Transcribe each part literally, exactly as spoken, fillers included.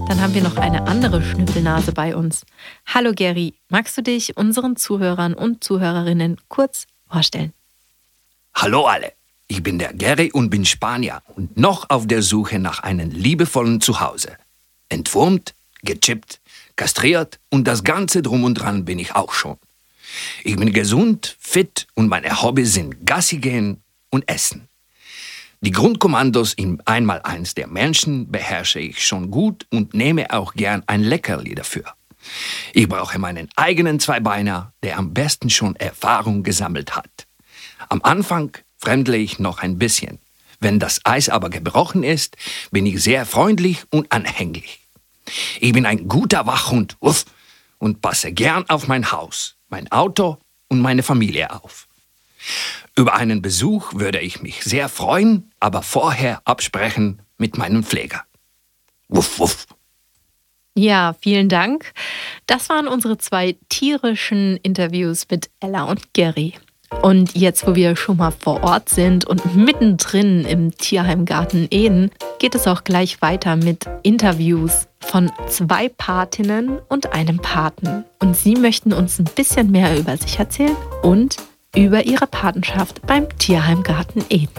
Dann haben wir noch eine andere Schnüffelnase bei uns. Hallo Gary, magst du dich unseren Zuhörern und Zuhörerinnen kurz vorstellen? Hallo alle, ich bin der Gary und bin Spanier und noch auf der Suche nach einem liebevollen Zuhause. Entwurmt, gechippt, kastriert und das Ganze drum und dran bin ich auch schon. Ich bin gesund, fit und meine Hobbys sind Gassi gehen und Essen. Die Grundkommandos im Einmaleins der Menschen beherrsche ich schon gut und nehme auch gern ein Leckerli dafür. Ich brauche meinen eigenen Zweibeiner, der am besten schon Erfahrung gesammelt hat. Am Anfang fremdle ich noch ein bisschen. Wenn das Eis aber gebrochen ist, bin ich sehr freundlich und anhänglich. Ich bin ein guter Wachhund, uff, und passe gern auf mein Haus, mein Auto und meine Familie auf. Über einen Besuch würde ich mich sehr freuen, aber vorher absprechen mit meinem Pfleger. Wuff, wuff. Ja, vielen Dank. Das waren unsere zwei tierischen Interviews mit Ella und Gary. Und jetzt, wo wir schon mal vor Ort sind und mittendrin im Tierheimgarten Eden, geht es auch gleich weiter mit Interviews von zwei Patinnen und einem Paten. Und sie möchten uns ein bisschen mehr über sich erzählen und über ihre Patenschaft beim Tierheimgarten Eden.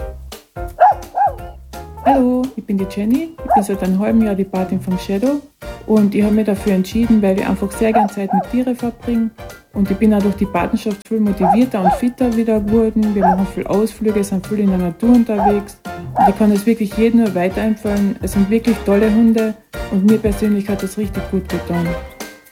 Hallo, ich bin die Jenny. Ich bin seit einem halben Jahr die Patin vom Shadow und ich habe mich dafür entschieden, weil ich einfach sehr gerne Zeit mit Tieren verbringe und ich bin auch durch die Patenschaft viel motivierter und fitter wieder geworden. Wir machen viel Ausflüge, sind viel in der Natur unterwegs und ich kann es wirklich jedem nur weiterempfehlen. Es sind wirklich tolle Hunde und mir persönlich hat das richtig gut getan.